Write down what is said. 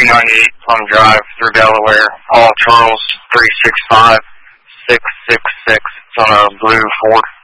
298 Plum Drive through Delaware. Paul Charles 365 666. It's on a blue Ford.